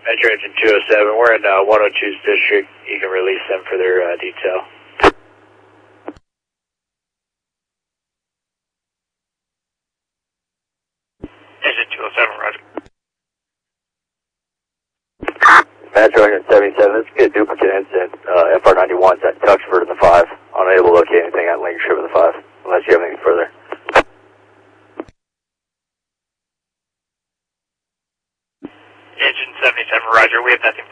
Metro Engine 207, we're in 102's district. You can release them for their detail. Engine 207, roger. Metro Engine 77, this could be a duplicate incident. FR91's at Tuxford in the 5. Unable to locate anything at Lancashire with the 5, unless you have anything further. Engine 77, roger. We have nothing